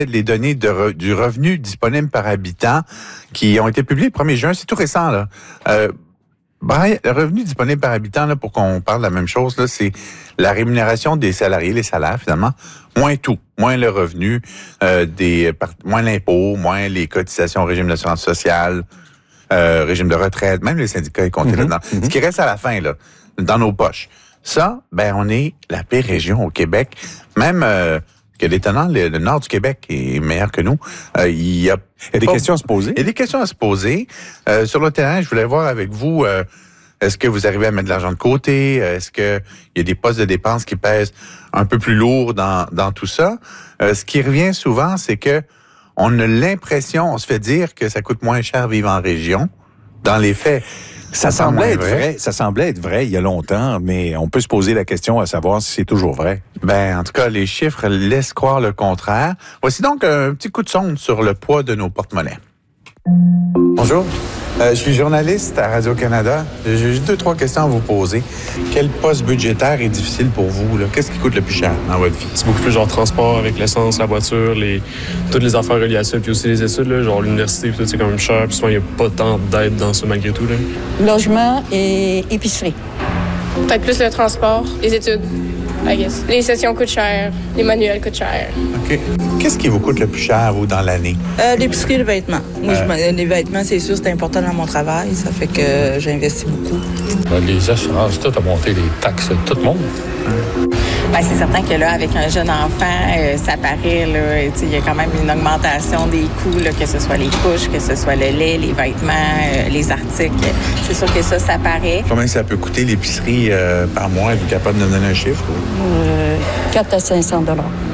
les données du revenu disponible par habitant qui ont été publiées le 1er juin. C'est tout récent, là. Brian, le revenu disponible par habitant, là, pour qu'on parle de la même chose, là, c'est la rémunération des salariés, les salaires, finalement, moins tout. Moins le revenu, moins l'impôt, moins les cotisations au régime d'assurance sociale, régime de retraite, même les syndicats est compté là-dedans. Ce qui reste à la fin, là, dans nos poches. Ça, on est la pire région au Québec. Même que l'étonnant, le nord du Québec est meilleur que nous. Il y a des questions à se poser. Il y a des questions à se poser. Sur le terrain, je voulais voir avec vous, est-ce que vous arrivez à mettre de l'argent de côté? Est-ce que il y a des postes de dépenses qui pèsent un peu plus lourd dans tout ça? Ce qui revient souvent, c'est que on a l'impression, on se fait dire que ça coûte moins cher vivre en région. Dans les faits, ça semblait être vrai. Ça semblait être vrai il y a longtemps, mais on peut se poser la question à savoir si c'est toujours vrai. En tout cas, les chiffres laissent croire le contraire. Voici donc un petit coup de sonde sur le poids de nos porte-monnaies. Bonjour, je suis journaliste à Radio-Canada. J'ai juste 2-3 questions à vous poser. Quel poste budgétaire est difficile pour vous, là? Qu'est-ce qui coûte le plus cher dans votre vie? C'est beaucoup plus genre transport avec l'essence, la voiture, toutes les affaires reliées à ça, puis aussi les études, là, genre l'université, puis tout, c'est quand même cher, puis souvent il n'y a pas tant d'aide dans ça malgré tout, là. Logement et épicerie. Peut-être plus le transport, les études, I guess. Les sessions coûtent cher, les manuels coûtent cher. OK. Qu'est-ce qui vous coûte le plus cher, vous, dans l'année? L'épicerie, les vêtements. Moi, les vêtements, c'est sûr, c'est important dans mon travail. Ça fait que j'investis beaucoup. Les assurances, tout a monté, les taxes, tout le monde. C'est certain que là, avec un jeune enfant, ça paraît, là, il y a quand même une augmentation des coûts, là, que ce soit les couches, que ce soit le lait, les vêtements, les articles. C'est sûr que ça paraît. Combien ça peut coûter l'épicerie par mois? Êtes-vous capable de me donner un chiffre? 400 à 500 $.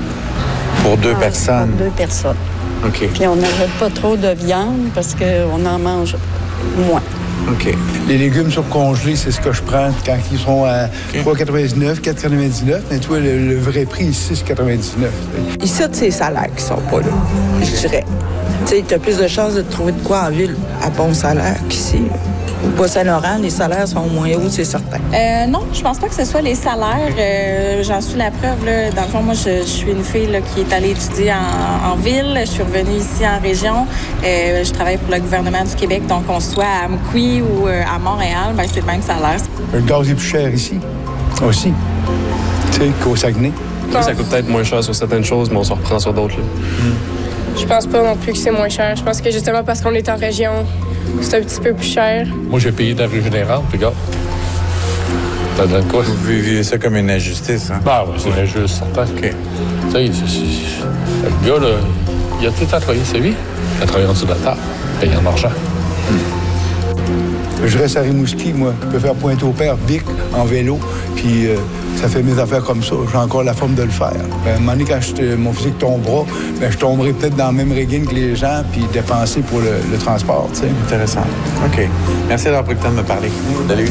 Pour 2 personnes? Pour 2 personnes. OK. Puis on n'achète pas trop de viande parce qu'on en mange moins. OK. Les légumes surcongelés, c'est ce que je prends quand ils sont à 3,99, 4,99. Mais toi, le vrai prix ici, c'est 6,99. Ici, c'est les salaires qui sont pas là, je dirais. Tu as plus de chances de trouver de quoi en ville à bon salaire qu'ici. Au Bas-Saint-Laurent, les salaires sont moins hauts, c'est certain. Non, je pense pas que ce soit les salaires. J'en suis la preuve. Là. Dans le fond, moi, je suis une fille là, qui est allée étudier en ville. Je suis revenue ici en région. Je travaille pour le gouvernement du Québec. Donc, qu'on soit à Amqui ou à Montréal, c'est le même salaire. Le gaz est plus cher ici, aussi. Tu sais, qu'au Saguenay. Ça coûte peut-être moins cher sur certaines choses, mais on s'en reprend sur d'autres. Je pense pas non plus que c'est moins cher. Je pense que justement parce qu'on est en région, c'est un petit peu plus cher. Moi, j'ai payé de la rue générale, puis regarde. Ça donne quoi? Vous vivez ça comme une injustice, hein? Oui, c'est injuste, certain. OK. Tu sais, le gars, là, il a tout à travailler sa vie. Il a travaillé en dessous de la table, payé en argent. Je reste à Rimouski, moi. Je peux faire Pointe-au-Père, Bic, en vélo, puis ça fait mes affaires comme ça. J'ai encore la forme de le faire. À un moment donné, quand mon physique tombera, je tomberai peut-être dans la même régime que les gens, puis dépenser pour le transport, tu sais. Intéressant. OK. Merci d'avoir pris le temps de me parler. Salut.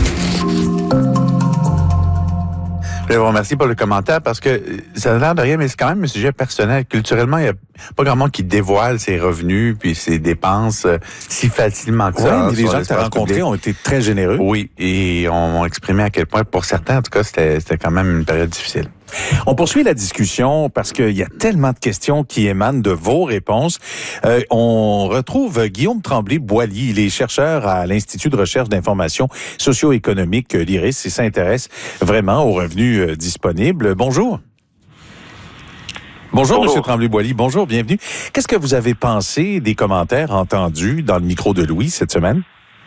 Je vous remercie pour le commentaire parce que ça a l'air de rien, mais c'est quand même un sujet personnel. Culturellement, il n'y a pas grand monde qui dévoile ses revenus puis ses dépenses si facilement que ça. Oui, mais les gens que tu as rencontrés ont été très généreux. Oui, et on exprimé à quel point, pour certains, en tout cas, c'était quand même une période difficile. On poursuit la discussion parce qu'il y a tellement de questions qui émanent de vos réponses. On retrouve Guillaume Tremblay-Boilly. Il est chercheur à l'Institut de recherche d'information socio-économique, l'IRIS, et s'intéresse vraiment aux revenus disponibles. Bonjour. Bonjour, M. Tremblay-Boilly. Bonjour, bienvenue. Qu'est-ce que vous avez pensé des commentaires entendus dans le micro de Louis cette semaine?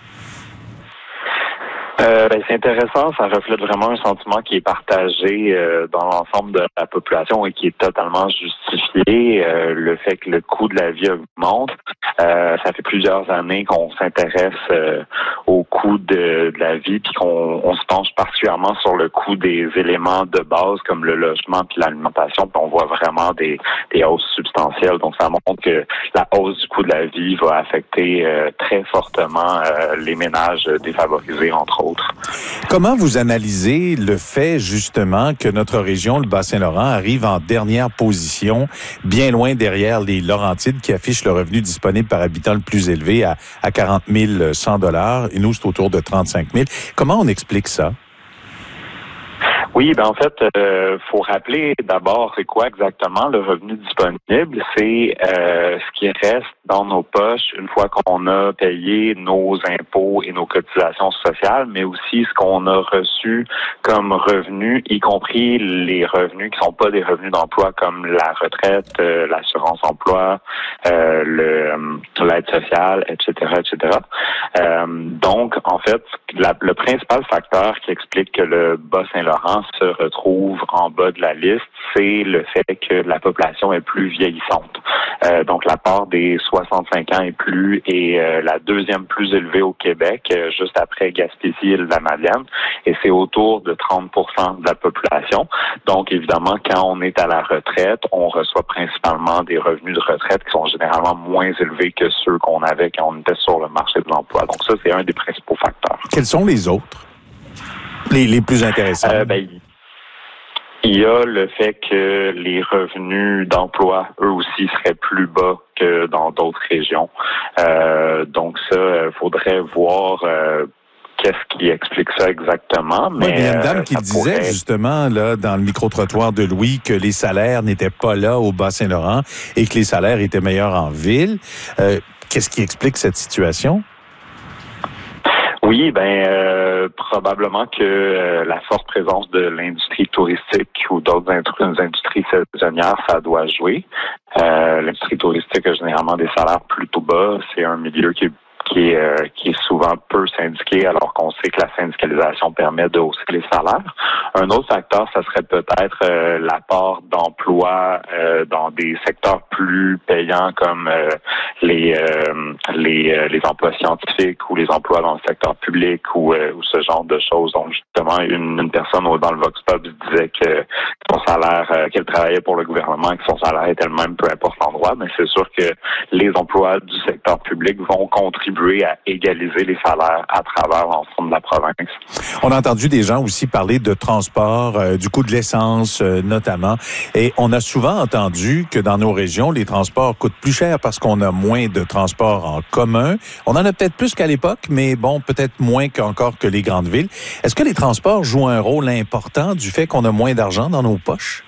C'est intéressant, ça reflète vraiment un sentiment qui est partagé dans l'ensemble de la population et qui est totalement justifié. Le fait que le coût de la vie augmente, ça fait plusieurs années qu'on s'intéresse au coût de la vie, puis qu'on se penche particulièrement sur le coût des éléments de base comme le logement puis l'alimentation, puis on voit vraiment des hausses substantielles. Donc ça montre que la hausse du coût de la vie va affecter très fortement les ménages défavorisés, entre autres. Comment vous analysez le fait, justement, que notre région, le Bas-Saint-Laurent, arrive en dernière position, bien loin derrière les Laurentides, qui affichent le revenu disponible par habitant le plus élevé à 40 100 $, et nous, c'est autour de 35 000. Comment on explique ça? Oui, en fait, faut rappeler d'abord c'est quoi exactement le revenu disponible. C'est ce qui reste dans nos poches une fois qu'on a payé nos impôts et nos cotisations sociales, mais aussi ce qu'on a reçu comme revenus, y compris les revenus qui sont pas des revenus d'emploi comme la retraite, l'assurance emploi, l'aide sociale, etc., etc. Donc, en fait, le principal facteur qui explique que le Bas-Saint-Laurent se retrouve en bas de la liste, c'est le fait que la population est plus vieillissante. Donc, la part des 65 ans et plus est la deuxième plus élevée au Québec, juste après Gaspésie et la Madeleine, et c'est autour de 30% de la population. Donc, évidemment, quand on est à la retraite, on reçoit principalement des revenus de retraite qui sont généralement moins élevés que ceux qu'on avait quand on était sur le marché de l'emploi. Donc, ça, c'est un des principaux facteurs. Quels sont les autres? Les plus intéressants? Il y a le fait que les revenus d'emploi, eux aussi, seraient plus bas que dans d'autres régions. Donc ça, il faudrait voir qu'est-ce qui explique ça exactement. Mais il y a une dame qui disait justement là dans le micro-trottoir de Louis que les salaires n'étaient pas là au Bas-Saint-Laurent et que les salaires étaient meilleurs en ville. Qu'est-ce qui explique cette situation? Oui, probablement que la forte présence de l'industrie touristique ou d'autres industries saisonnières, ça doit jouer. L'industrie touristique a généralement des salaires plutôt bas. C'est un milieu qui est souvent peu syndiqué, alors qu'on sait que la syndicalisation permet de hausser les salaires. Un autre facteur, ça serait peut-être l'apport d'emplois dans des secteurs plus payants comme les emplois scientifiques ou les emplois dans le secteur public ou ce genre de choses. Donc justement, une personne dans le Vox Pop disait que son salaire, qu'elle travaillait pour le gouvernement et que son salaire était le même, peu importe l'endroit, mais c'est sûr que les emplois du secteur public vont contribuer à égaliser les salaires à travers l'ensemble de la province. On a entendu des gens aussi parler de transport, du coût de l'essence notamment, et on a souvent entendu que dans nos régions, les transports coûtent plus cher parce qu'on a moins de transports en commun. On en a peut-être plus qu'à l'époque, mais bon, peut-être moins qu'encore que les grandes villes. Est-ce que les transports jouent un rôle important du fait qu'on a moins d'argent dans nos poches?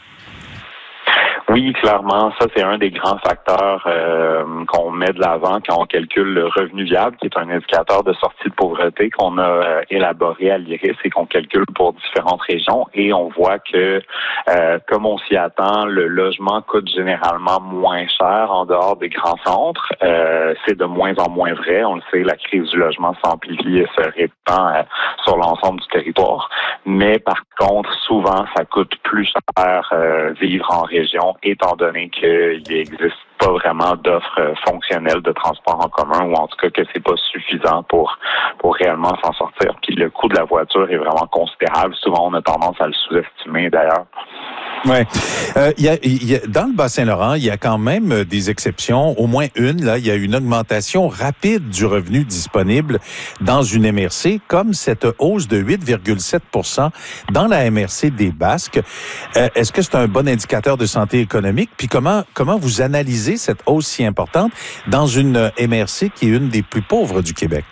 Oui, clairement, ça c'est un des grands facteurs qu'on met de l'avant quand on calcule le revenu viable, qui est un indicateur de sortie de pauvreté qu'on a élaboré à l'IRIS et qu'on calcule pour différentes régions. Et on voit que, comme on s'y attend, le logement coûte généralement moins cher en dehors des grands centres. C'est de moins en moins vrai. On le sait, la crise du logement s'amplifie et se répand sur l'ensemble du territoire. Mais par contre, souvent, ça coûte plus cher vivre en région, étant donné qu'il n'existe pas vraiment d'offres fonctionnelles de transport en commun, ou en tout cas que c'est pas suffisant pour réellement s'en sortir. Puis le coût de la voiture est vraiment considérable. Souvent, on a tendance à le sous-estimer d'ailleurs. Ouais, dans le Bas-Saint-Laurent, il y a quand même des exceptions, au moins une. Là, il y a une augmentation rapide du revenu disponible dans une MRC, comme cette hausse de 8,7% dans la MRC des Basques. Est-ce que c'est un bon indicateur de santé économique? Puis comment vous analysez cette hausse si importante dans une MRC qui est une des plus pauvres du Québec?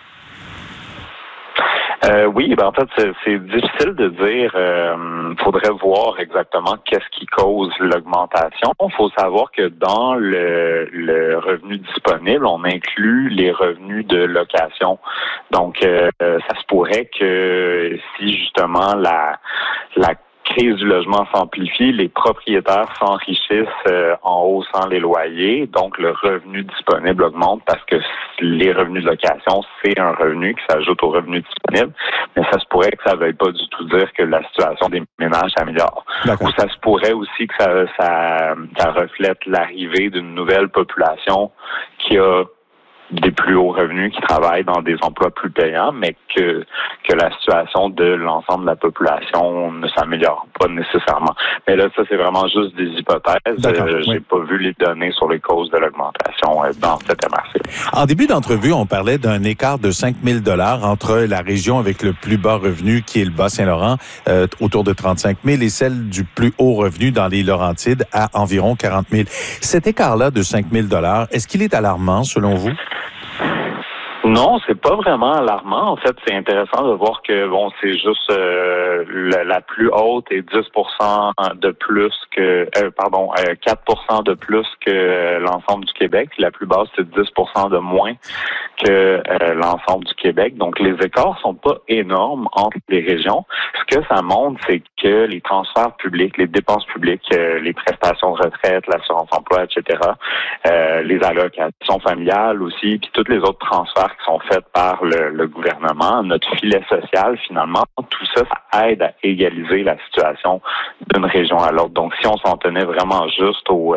Oui, en fait, c'est difficile de dire. Faudrait voir exactement qu'est-ce qui cause l'augmentation. Il faut savoir que dans le revenu disponible, on inclut les revenus de location. Donc, ça se pourrait que si justement la crise du logement s'amplifie, les propriétaires s'enrichissent en haussant les loyers, donc le revenu disponible augmente parce que les revenus de location, c'est un revenu qui s'ajoute au revenu disponible, mais ça se pourrait que ça ne veuille pas du tout dire que la situation des ménages s'améliore. Ou ça se pourrait aussi que ça reflète l'arrivée d'une nouvelle population qui a des plus hauts revenus, qui travaillent dans des emplois plus payants, mais que la situation de l'ensemble de la population ne s'améliore pas nécessairement. Mais là, ça, c'est vraiment juste des hypothèses. J'ai pas vu les données sur les causes de l'augmentation dans cette MRC. En début d'entrevue, on parlait d'un écart de 5 000 $ entre la région avec le plus bas revenu, qui est le Bas-Saint-Laurent, autour de 35 000, et celle du plus haut revenu dans les Laurentides, à environ 40 000. Cet écart-là de 5 000 $, est-ce qu'il est alarmant, selon vous? Non, c'est pas vraiment alarmant. En fait, c'est intéressant de voir que c'est juste la plus haute est 10% de plus que 4% de plus que l'ensemble du Québec. La plus basse, c'est 10% de moins que l'ensemble du Québec. Donc les écarts sont pas énormes entre les régions. Ce que ça montre, c'est que les transferts publics, les dépenses publiques, les prestations de retraite, l'assurance emploi, etc., les allocations familiales aussi, puis tous les autres transferts qui sont faits par le gouvernement, notre filet social, finalement, tout ça, ça aide à égaliser la situation d'une région à l'autre. Donc, si on s'en tenait vraiment juste aux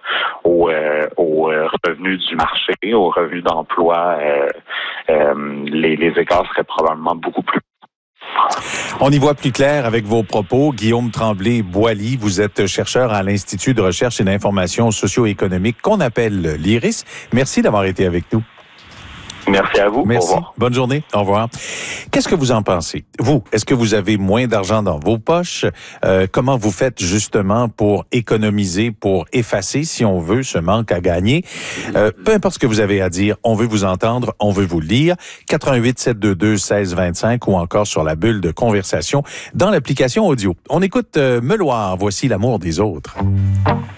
revenus du marché, aux revenus d'emploi, les écarts seraient probablement beaucoup plus. On y voit plus clair avec vos propos. Guillaume Tremblay-Boily, vous êtes chercheur à l'Institut de recherche et d'information socio-économique qu'on appelle l'IRIS. Merci d'avoir été avec nous. Merci à vous. Merci. Au revoir. Bonne journée. Au revoir. Qu'est-ce que vous en pensez? Vous, est-ce que vous avez moins d'argent dans vos poches? Comment vous faites justement pour économiser, pour effacer, si on veut, ce manque à gagner? Peu importe ce que vous avez à dire, on veut vous entendre, on veut vous le lire. 88-722-1625 ou encore sur la bulle de conversation dans l'application audio. On écoute Meloir. Voici l'amour des autres.